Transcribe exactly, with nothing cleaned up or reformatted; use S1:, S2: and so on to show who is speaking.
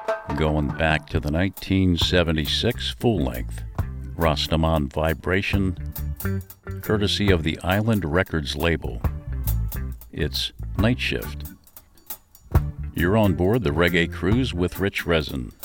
S1: Going back to the nineteen seventy-six full-length Rastaman Vibration, courtesy of the Island Records label. It's Night Shift. You're on board the Reggae Cruise with Rich Resin.